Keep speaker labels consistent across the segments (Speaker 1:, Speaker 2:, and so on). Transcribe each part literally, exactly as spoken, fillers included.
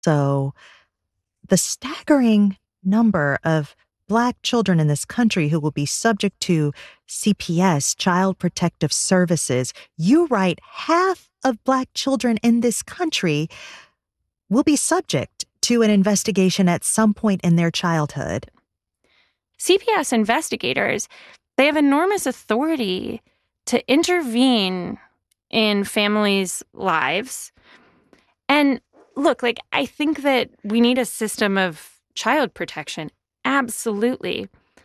Speaker 1: So the staggering number of Black children in this country who will be subject to C P S, Child Protective Services. You write half of Black children in this country will be subject to an investigation at some point in their childhood.
Speaker 2: C P S investigators, they have enormous authority to intervene in families' lives. And look, like, I think that we need a system of child protection. Absolutely.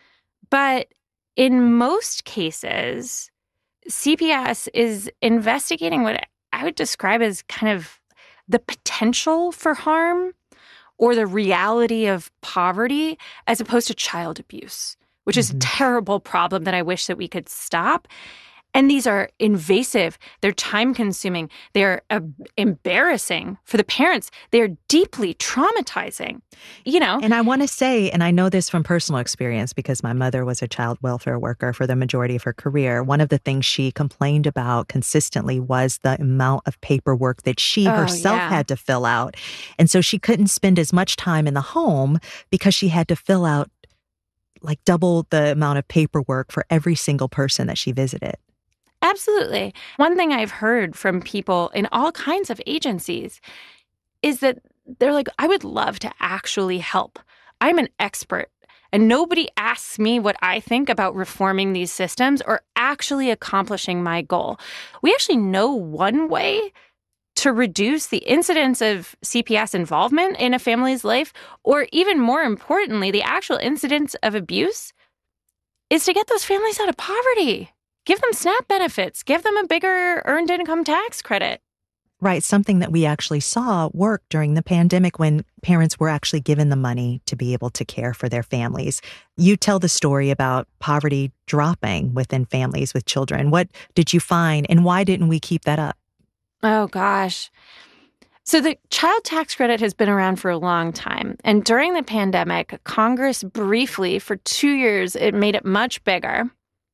Speaker 2: But in most cases, C P S is investigating what I would describe as kind of the potential for harm or the reality of poverty as opposed to child abuse, which is mm-hmm. a terrible problem that I wish that we could stop. And these are invasive. They're time-consuming. They're uh, embarrassing for the parents. They're deeply traumatizing, you know.
Speaker 1: And I want to say, and I know this from personal experience because my mother was a child welfare worker for the majority of her career. One of the things she complained about consistently was the amount of paperwork that she
Speaker 2: oh,
Speaker 1: herself
Speaker 2: yeah.
Speaker 1: had to fill out. And so she couldn't spend as much time in the home because she had to fill out like double the amount of paperwork for every single person that she visited.
Speaker 2: Absolutely. One thing I've heard from people in all kinds of agencies is that they're like, I would love to actually help. I'm an expert, and nobody asks me what I think about reforming these systems or actually accomplishing my goal. We actually know one way to reduce the incidence of C P S involvement in a family's life, or even more importantly, the actual incidence of abuse, is to get those families out of poverty. Give them SNAP benefits. Give them a bigger earned income tax credit.
Speaker 1: Right. Something that we actually saw work during the pandemic when parents were actually given the money to be able to care for their families. You tell the story about poverty dropping within families with children. What did you find, and why didn't we keep that up?
Speaker 2: Oh, gosh. So the child tax credit has been around for a long time. And during the pandemic, Congress briefly, for two years, it made it much bigger.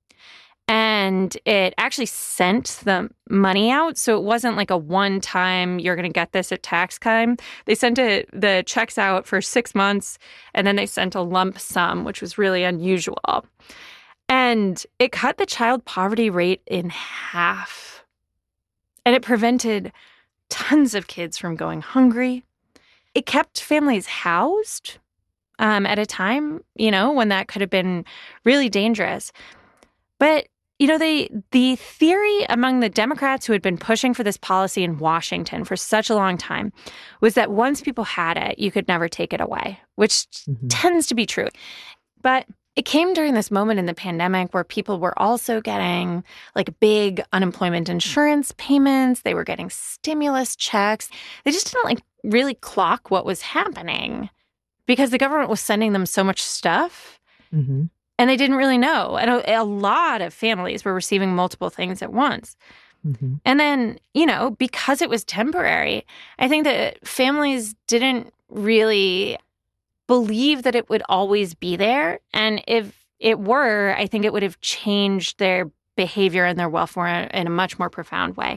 Speaker 2: And it actually sent the money out. So it wasn't like a one-time, you're going to get this at tax time. They sent it, the checks out for six months, and then they sent a lump sum, which was really unusual. And it cut the child poverty rate in half. And it prevented tons of kids from going hungry. It kept families housed um, at a time, you know, when that could have been really dangerous. But, you know, they, the theory among the Democrats who had been pushing for this policy in Washington for such a long time was that once people had it, you could never take it away, which mm-hmm. tends to be true. But it came during this moment in the pandemic where people were also getting like big unemployment insurance payments. They were getting stimulus checks. They just didn't like really clock what was happening because the government was sending them so much stuff. Mm-hmm. And they didn't really know. And a, a lot of families were receiving multiple things at once. Mm-hmm. And then, you know, because it was temporary, I think that families didn't really believe that it would always be there. And if it were, I think it would have changed their behavior and their welfare in a much more profound way.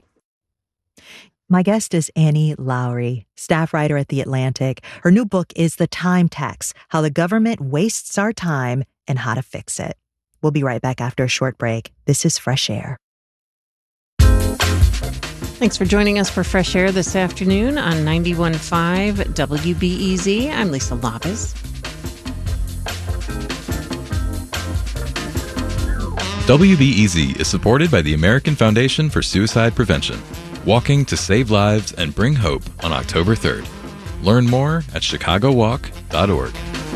Speaker 1: My guest is Annie Lowrey, staff writer at The Atlantic. Her new book is The Time Tax: How the Government Wastes Our Time and How to Fix It. We'll be right back after a short break. This is Fresh Air.
Speaker 3: Thanks for joining us for Fresh Air this afternoon on ninety-one point five W B E Z. I'm Lisa Labus.
Speaker 4: W B E Z is supported by the American Foundation for Suicide Prevention, walking to save lives and bring hope on October third. Learn more at chicago walk dot org.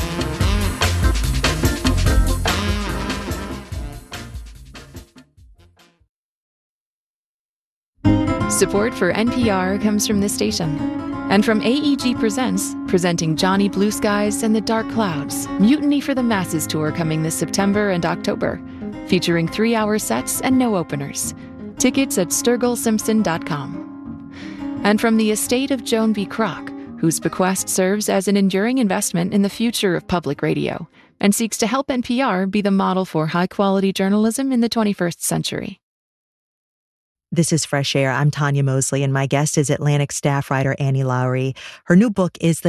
Speaker 5: Support for N P R comes from this station and from A E G Presents, presenting Johnny Blue Skies and the Dark Clouds, Mutiny for the Masses tour coming this September and October, featuring three-hour sets and no openers. Tickets at sturgill simpson dot com. And from the estate of Joan B. Kroc, whose bequest serves as an enduring investment in the future of public radio and seeks to help N P R be the model for high-quality journalism in the twenty-first century.
Speaker 1: This is Fresh Air. I'm Tanya Mosley, and my guest is Atlantic staff writer Annie Lowrey. Her new book is The